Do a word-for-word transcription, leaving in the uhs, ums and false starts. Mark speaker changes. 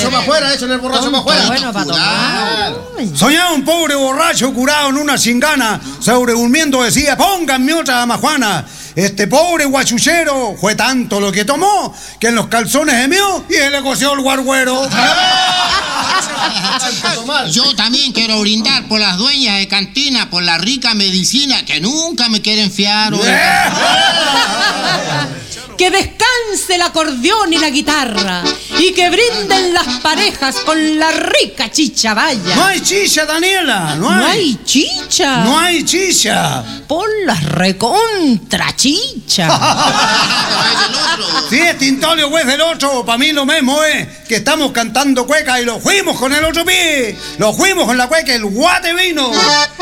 Speaker 1: para afuera, échale el borracho para afuera.
Speaker 2: Bueno, para tomar.
Speaker 3: Soñaba un pobre borracho curado en una cingana, sobredurmiendo decía, pónganme otra majuana. Este pobre guachuchero fue tanto lo que tomó que en los calzones gemió y se le coció el guarguero.
Speaker 4: Yo también quiero brindar por las dueñas de cantina, por la rica medicina que nunca me quieren fiar.
Speaker 2: Que descanse el acordeón y la guitarra y que brinden las parejas con la rica chicha, vaya.
Speaker 3: No hay chicha, Daniela, no hay.
Speaker 2: No hay chicha.
Speaker 3: No hay chicha.
Speaker 2: Pon las recontra chicha.
Speaker 3: Sí, es Tintolio, güey, del otro. Para mí lo mismo es que estamos cantando cueca y lo fuimos con el otro pie. Lo fuimos con la cueca, el guate vino.